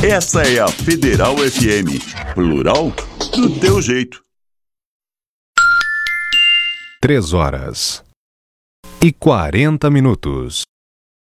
Essa é a Federal FM, plural do teu jeito. 3h40.